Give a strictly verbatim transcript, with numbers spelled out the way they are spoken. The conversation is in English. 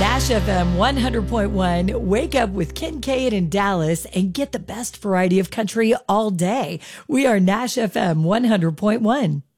Nash F M one hundred point one. Wake up with Kincaid and Dallas and get the best variety of country all day. We are Nash F M one hundred point one.